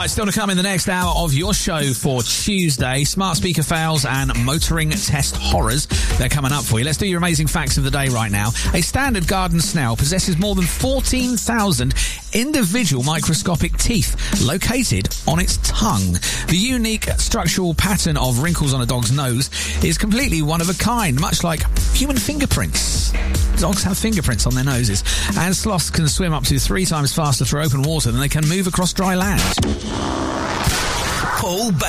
Right, still to come in the next hour of your show for Tuesday. Smart speaker fails and motoring test horrors. They're coming up for you. Let's do your amazing facts of the day right now. A standard garden snail possesses more than 14,000 individual microscopic teeth located on its tongue. The unique structural pattern of wrinkles on a dog's nose is completely one of a kind, much like human fingerprints. Dogs have fingerprints on their noses. And sloths can swim up to 3 times faster through open water than they can move across dry land. Paul